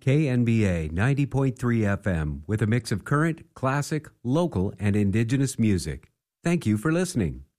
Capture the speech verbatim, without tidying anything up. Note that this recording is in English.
K N B A ninety point three F M with a mix of current, classic, local, and indigenous music. Thank you for listening.